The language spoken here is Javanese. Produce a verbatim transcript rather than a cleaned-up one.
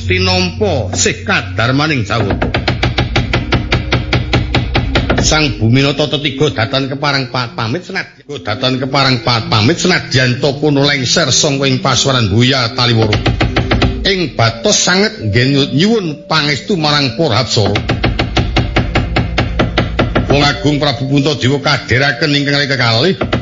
tinampa sih kadarmaning Jawata. Sang Buminata tetiga datan keparang pamit senadyan datan keparang pamit senadyan to kono lengser sangka ing pasuwaran Buya Taliworo. Ing batos sanget nggih nyuwun pangestu marang para Hapsara. Wong Agung Prabu Puntadewa kadheraken ingkang kekalih